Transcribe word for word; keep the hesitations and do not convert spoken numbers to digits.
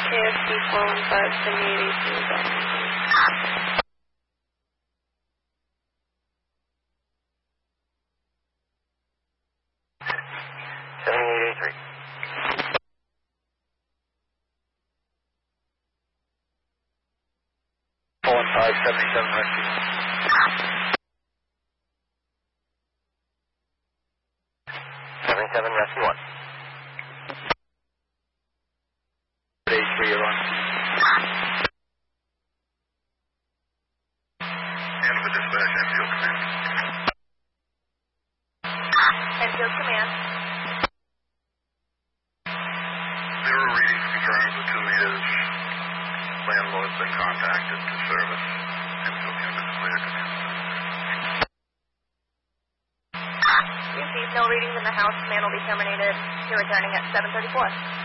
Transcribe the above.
K S C four one five seventy-eight eighteen. seventy-eight eighty-three. four one five seventy-seven rescue. seventy-seven rescue one. eighty-three, you're on. Hanover dispatch, Enfield command. Enfield command. Zero readings confirmed for two meters. Landlord's been contacted to service. Enfield unit is clear, command. Received no readings in the house. Command will be terminated. You're returning at seven thirty-four.